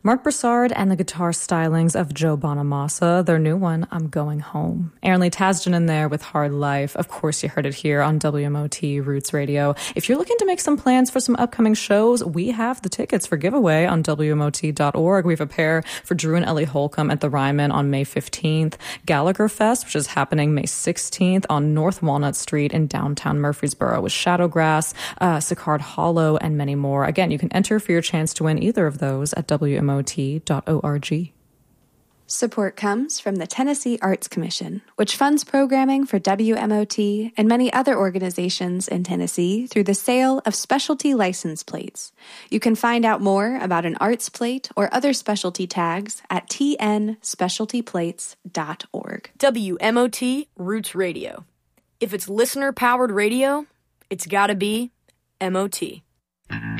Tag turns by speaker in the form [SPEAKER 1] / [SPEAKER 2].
[SPEAKER 1] Mark Broussard and the guitar stylings of Joe Bonamassa, their new one, I'm Going Home. Aaron Lee Tasjan in there with Hard Life. Of course, you heard it here on WMOT Roots Radio. If you're looking to make some plans for some upcoming shows, we have the tickets for giveaway on WMOT.org. We have a pair for Drew and Ellie Holcomb at the Ryman on May 15th, Gallagher Fest, which is happening May 16th on North Walnut Street in downtown Murfreesboro with Shadowgrass, Sicard Hollow, and many more. Again, you can enter for your chance to win either of those at WMOT.org.
[SPEAKER 2] Support comes from the Tennessee Arts Commission, which funds programming for WMOT and many other organizations in Tennessee through the sale of specialty license plates. You can find out more about an arts plate or other specialty tags at tnspecialtyplates.org.
[SPEAKER 3] WMOT Roots Radio. If it's listener-powered radio, it's gotta be MOT.